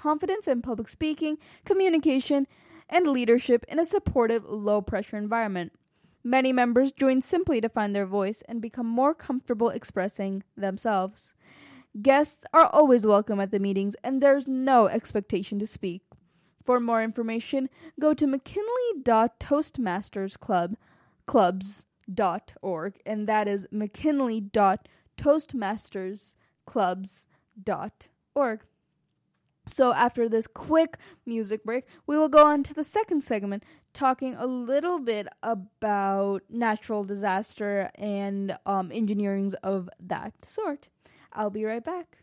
confidence in public speaking, communication, and leadership in a supportive, low-pressure environment. Many members join simply to find their voice and become more comfortable expressing themselves. Guests are always welcome at the meetings, and there's no expectation to speak. For more information, go to mckinley.toastmastersclubs.org, and that is mckinley.toastmastersclubs.org. So after this quick music break, we will go on to the second segment, talking a little bit about natural disaster and engineerings of that sort. I'll be right back.